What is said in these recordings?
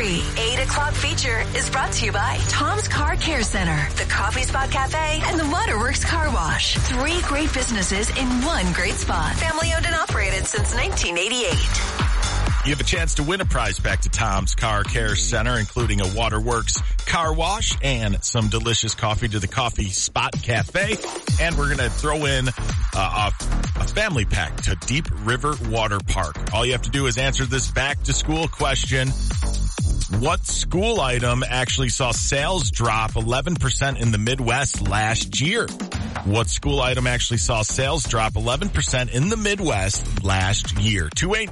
U93 8 o'clock feature is brought to you by Tom's Car Care Center, the Coffee Spot Cafe, and the Waterworks Car Wash. 3 great businesses in one great spot. Family owned and operated since 1988. You have a chance to win a prize back to Tom's Car Care Center, including a Waterworks car wash and some delicious coffee to the Coffee Spot Cafe. And we're going to throw in a family pack to Deep River Water Park. All you have to do is answer this back to school question. What school item actually saw sales drop 11% in the Midwest last year? What school item actually saw sales drop 11% in the Midwest last year?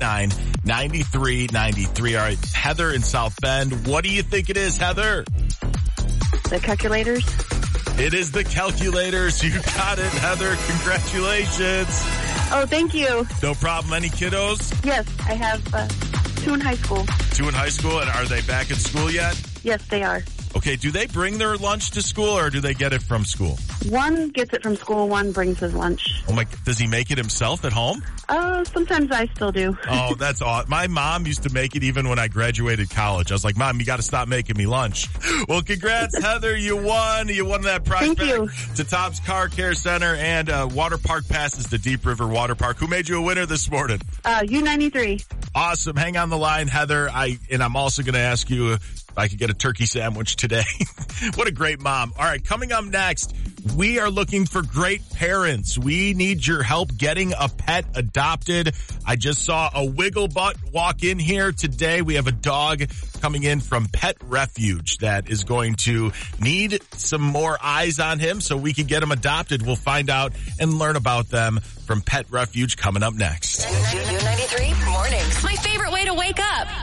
289-9393. All right, Heather in South Bend. What do you think it is, Heather? The calculators. It is the calculators. You got it, Heather. Congratulations. Oh, thank you. No problem. Any kiddos? Yes, I have 2 in high school. 2 in high school, and are they back in school yet? Yes, they are. Okay, do they bring their lunch to school, or do they get it from school? One gets it from school, one brings his lunch. Oh my, does he make it himself at home? Sometimes I still do. Oh, that's awesome. My mom used to make it even when I graduated college. I was like, Mom, you got to stop making me lunch. Well, congrats, Heather. You won. You won that prize back to Tom's Car Care Center and water park passes to Deep River Water Park. Who made you a winner this morning? U93. Awesome. Hang on the line, Heather. I'm also going to ask you if I could get a turkey sandwich today. What a great mom. All right, coming up next, we are looking for great parents. We need your help getting a pet adopted. I just saw a wiggle butt walk in here today. We have a dog coming in from Pet Refuge that is going to need some more eyes on him so we can get him adopted. We'll find out and learn about them from Pet Refuge coming up next. U93 Mornings. My favorite way to wake up.